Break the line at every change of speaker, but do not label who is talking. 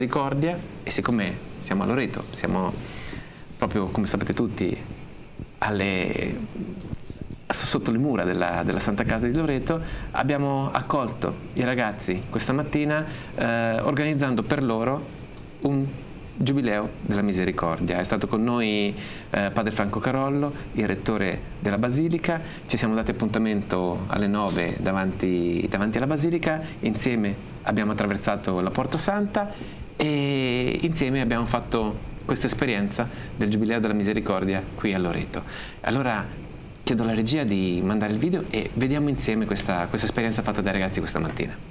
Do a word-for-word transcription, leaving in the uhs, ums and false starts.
Misericordia, e siccome siamo a Loreto, siamo proprio, come sapete tutti, alle, sotto le mura della, della Santa Casa di Loreto, abbiamo accolto i ragazzi questa mattina eh, organizzando per loro un Giubileo della Misericordia. È stato con noi eh, Padre Franco Carollo, il rettore della Basilica. Ci siamo dati appuntamento alle nove davanti, davanti alla Basilica, insieme abbiamo attraversato la Porta Santa e insieme abbiamo fatto questa esperienza del Giubileo della Misericordia qui a Loreto. Allora chiedo alla regia di mandare il video e vediamo insieme questa, questa esperienza fatta dai ragazzi questa mattina.